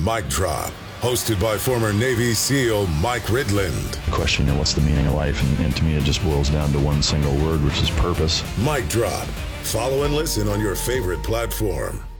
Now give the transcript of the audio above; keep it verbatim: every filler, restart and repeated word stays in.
Mic Drop, hosted by former Navy SEAL Mike Ridland. Question, you know, what's the meaning of life? And, and to me, it just boils down to one single word, which is purpose. Mic Drop. Follow and listen on your favorite platform.